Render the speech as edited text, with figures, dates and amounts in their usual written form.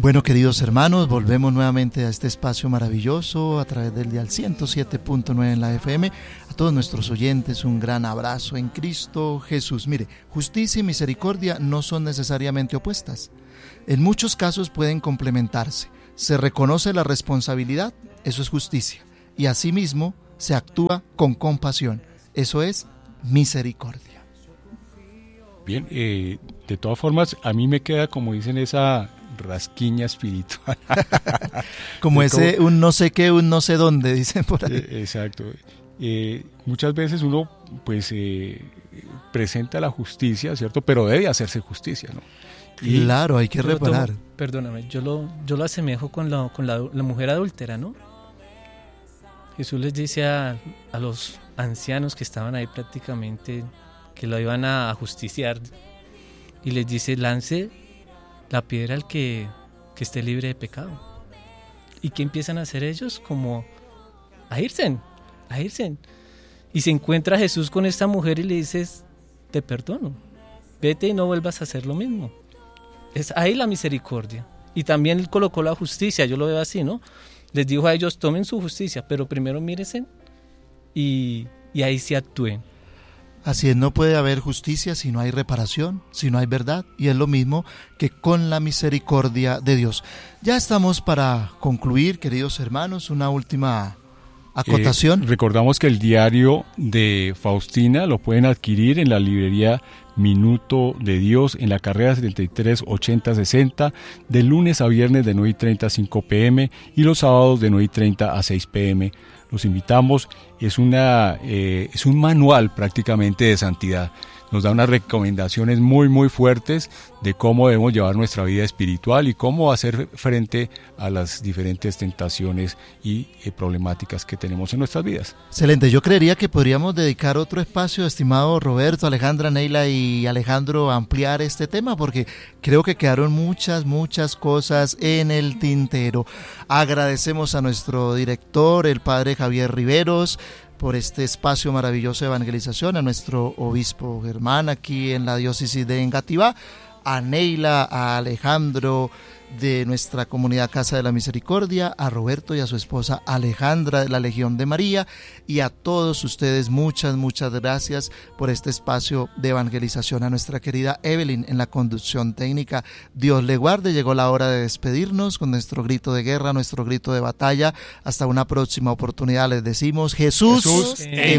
Bueno, queridos hermanos, volvemos nuevamente a este espacio maravilloso a través del dial 107.9 en la FM. A todos nuestros oyentes, un gran abrazo en Cristo Jesús. Mire, justicia y misericordia no son necesariamente opuestas. En muchos casos pueden complementarse. Se reconoce la responsabilidad, eso es justicia. Y asimismo se actúa con compasión, eso es misericordia. Bien, de todas formas, a mí me queda, como dicen, esa rasquiña espiritual. Como ese un no sé qué, un no sé dónde, dicen por ahí. Exacto. Muchas veces uno pues presenta la justicia, ¿cierto? Pero debe hacerse justicia, ¿no? Claro, hay que reparar. Perdóname, yo lo asemejo con la mujer adúltera, ¿no? Jesús les dice a los ancianos que estaban ahí prácticamente, que lo iban a ajusticiar, y les dice: lance la piedra al que esté libre de pecado. ¿Y qué empiezan a hacer ellos? Como a irse. Y se encuentra Jesús con esta mujer y le dice: te perdono, vete y no vuelvas a hacer lo mismo. Es ahí la misericordia. Y también él colocó la justicia, yo lo veo así, ¿no? Les dijo a ellos: tomen su justicia, pero primero mírense y ahí sí actúen. Así es, no puede haber justicia si no hay reparación, si no hay verdad, y es lo mismo que con la misericordia de Dios. Ya estamos para concluir, queridos hermanos, una última acotación. Recordamos que el diario de Faustina lo pueden adquirir en la librería Minuto de Dios, en la carrera 73 80 60, de lunes a viernes de 9:30 a 5 p.m. y los sábados de 9:30 a 6 p.m. Los invitamos, es un manual prácticamente de santidad. Nos da unas recomendaciones muy muy fuertes de cómo debemos llevar nuestra vida espiritual y cómo hacer frente a las diferentes tentaciones y problemáticas que tenemos en nuestras vidas. Excelente, yo creería que podríamos dedicar otro espacio, estimado Roberto, Alejandra, Neila y Alejandro, a ampliar este tema, porque creo que quedaron muchas cosas en el tintero. Agradecemos a nuestro director, el padre Javier Riveros, por este espacio maravilloso de evangelización, a nuestro obispo Germán aquí en la diócesis de Engativá, a Neila, a Alejandro de nuestra comunidad Casa de la Misericordia, a Roberto y a su esposa Alejandra de la Legión de María, y a todos ustedes muchas gracias por este espacio de evangelización. A nuestra querida Evelyn en la conducción técnica, Dios le guarde. Llegó la hora de despedirnos con nuestro grito de guerra, nuestro grito de batalla. Hasta una próxima oportunidad les decimos: Jesús